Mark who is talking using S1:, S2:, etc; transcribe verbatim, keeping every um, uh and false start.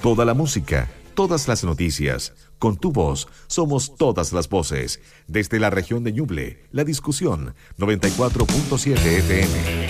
S1: Toda la música, todas las noticias. Con tu voz, somos todas las voces. Desde la región de Ñuble, La Discusión, noventa y cuatro punto siete F M.